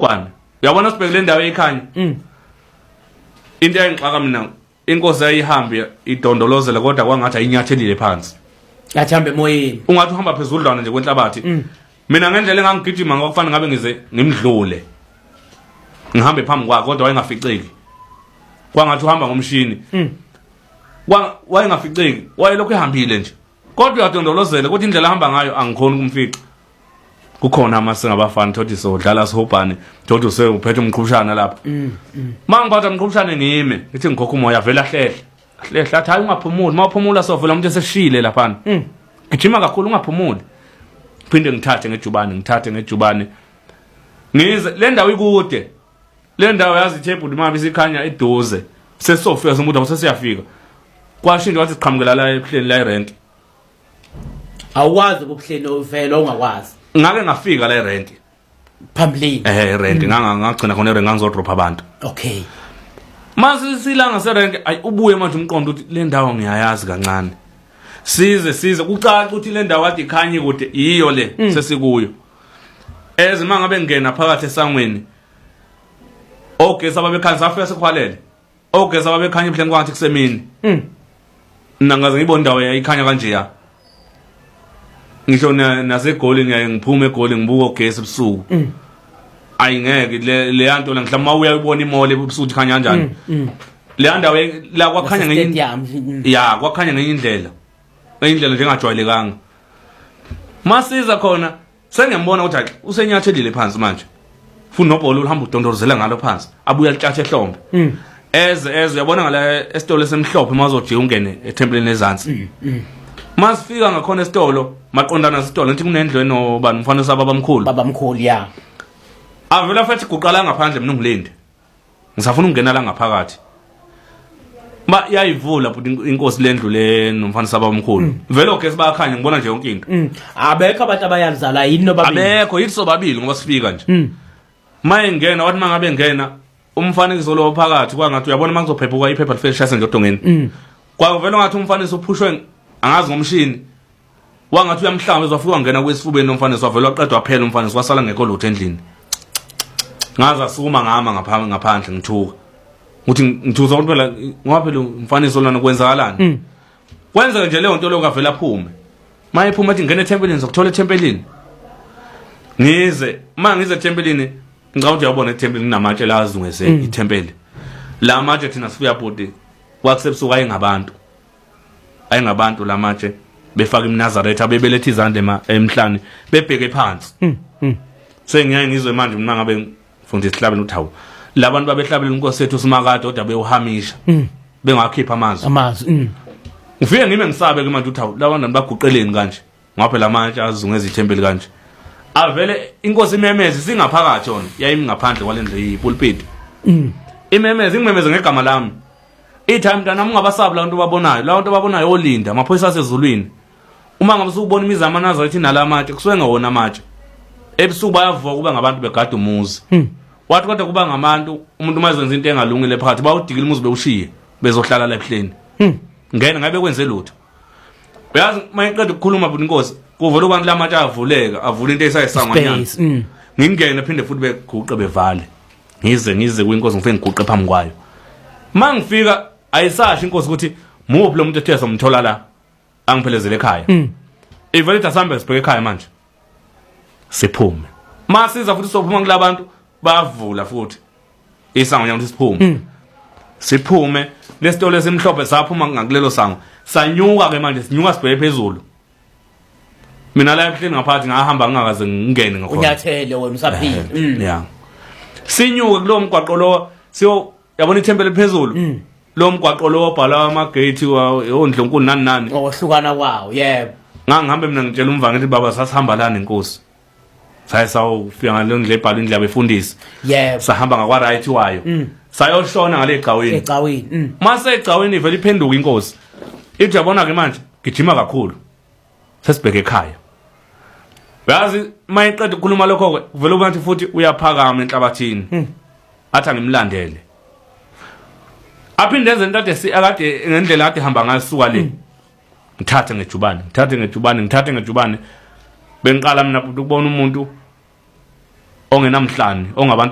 Polokwane uyabona sibheke le ndawo ekhanya into engixaka mina inkosi ayihambe idondolozela kodwa kwangathi ayinyathelile phansi yathamba emoyeni ungathi uhamba phezudlwana nje kwenhlabathi mina ngendlela engangigijima ngokufana ngabe ngize ngimdlule ngihambe phambi kwakhe kodwa wayengaficeki kwangathi uhamba ngomshini wayengaficeki wayelokhu ehambile nje kodwa uyadondolozela ukuthi indlela ahamba ngayo angikhona ukumfica kukhona amasengabafana thothi sodlala sihobhane thothi usephethe umqhubshana lapha mangiphatha umqhubshane ngime ngithi ngikhokha umoya vela hlehla athi hayi ungaphumuli mawuphumula sovela umuntu eseshile lapha gijima kakhulu ungaphumuli phinde ngithathe ngejubane ngize le ndawo ikude le ndawo yazi ithebhudi mabe isikhanya eduze sesofika somuntu abasesiyafika kwashintsha wathi siqhamukela la ehleni la irent awazi ukuhleni ovela ungakwazi ngake ngafika la irent phambili irent ngagcina khona irent ngangizodrop abantu okay mase silanga serent ay ubuye manje umqondo uthi le ndawo ngiyayazi kancane size kucaca ukuthi le ndawo kade ikhanye kude iyo le sesikuyo ezima ngabe ngena phakathi esangweni ogesi ababekhanya safika sekhwalele ogesi ababekhanya ebuhleni kwathi kusemini nangaze ngibona indawo yayikhanya kanje ya ngisho nasegoli ngiyangiphume egoli ngibuka ogesi ebusuku ayingeke le yanto la mhlawumbe mawuya ubona imole ebusuku khanya kanjani le ndawo la kwakhanya ngenye kwakhanya ngenye indlela njengajwayelekanga masiza khona sengiyambona ukuthi usenyathelile phansi manje futhi nobholo uhamba udondozela ngalo phansi abuya licatshe ehlombe eze uyabona ngala esitolo semhlophe mazoje ungene ethempelini ezansi masifika ngakhona esitolo maqondana nesitolo ngithi kunendlo nobani umfana babamkhulu ya avela futhi guqala ngaphandle mina ngilinde ngisafuna ukungena la ngaphakathi yayivula but inkosi lendlu le nomfana babamkhulu vele ogesi bayakhanya ngibona nje yonke into abekho abantu abayazala yini nobabili abekho yithi sobabili ngoba sifika nje maye ngena wathi mangabe ngena umfanekiso lo phakathi kwangathi uyabona mangizophephuka iphepha lifeshase nje odongeni kwavela ngathi umfanekiso uphushwe angazi ngomshini wangathi uyamhlamba ezofika ngena kwesifubeni nomfanekiso wavela waqedwa phela umfanekiso wasala ngekho lutho endlini ngaza sukuma ngama ngaphandle ngithuka ukuthi ngithuza ukuthi phela ngoba phela umfanekiso lona kwenzakalani kwenza nje leyo nto lo ngavela phume maye phuma athi ngene ethempelini zokuthola ethempelini ngize ethempelini ngicabanga uyabona ethempelini kunamatshe la azungeze ithempeli la matshe thina sifika bodi kwakusebusuku ayingabantu la matshe befaka iMnazaretha bebelethe izandla emhlane bebheke phansi sengiyaye ngizwe manje mina ngabe mfundisi isihlabeni uthi hawu labantu babehlabela inkosi yethu uSimakade kodwa bewuhamisha bengakhipha amazwi ngifike ngime ngisabe ke manje uthi hawu labantu baguqeleni kanje ngapha la matshe azungeze ithempeli kanje avele inkosi imemeze singaphakathi yona yayimi ngaphandle kwalendle yipulpit imemeze ngimemeze ngegama lami time mntana ungabasabi la nto babonayo olinda amaphoyisa asezulwini uma ngabe usubona imizamo nazarethi nalamatshe kusuke ngewona amatshe ebusuku bayavuka kuba ngabantu begada umuzi wathi kodwa kuba ngabantu umuntu mayenza into engalungile phakathi bawudikile umuzi bewushiye bezohlala la ehleni ngene ngabe kwenze lutho uyazi mayiqeda ukukhuluma but inkosi kuvela abantu lamatshe avula into esayisangwanyana ngingene phinde futhi beguqe bevale ngize kwinkosi ngifike ngiguqe phambi kwayo mangifika ayisasho inkosi ukuthi muphi lo muntu ethe somthola la angiphelezele ekhaya ivele tasambe sibheke ekhaya manje siphume masiza futhi sophuma kulabantu bavula futhi isangwanyana ukuthi siphume lesitolo esimhlophe saphuma ngakulelo sango sanyuka ke manje sinyuka sibheke phezulu mina la ehleni ngaphathi ngahamba ngingakaze ngingene ngakhona unyathele wena usaphila sinyuke kulo mgwaqo lo yabona ithempeli phezulu lo mgwaqo lo obhala amagate ondlonkulu nani ohlukana kwawo yebo ngangihambe mina ngitshela umvangeli baba sasihamba la nenkosi sayisawufika ngalo ndle ebhala indlela befundisi yebo sahamba ngakwa right wayo sayoshona ngale egcaweni mase egcaweni ivela iphenduka inkosi ithi yabona ke manje gijima kakhulu sesibheke ekhaya yazi mayiqeda ukukhuluma lokho uvela ubantu futhi uyaphakama enhlabathini athi ngimlandele aphinde enze into akade ngendlela akade hamba ngasuka le ngithathe ngejubane bengiqala mina ukubona umuntu ongenamhlanje ongabantu